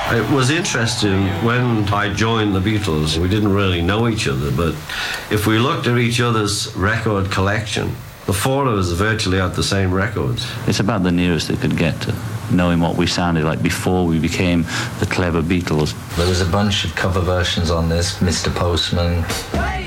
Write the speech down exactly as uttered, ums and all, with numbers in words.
It was interesting when I joined the Beatles. We didn't really know each other, but if we looked at each other's record collection, the four of us virtually had the same records. It's about the nearest they could get to knowing what we sounded like before we became the clever Beatles. There was a bunch of cover versions on this, Mister Postman.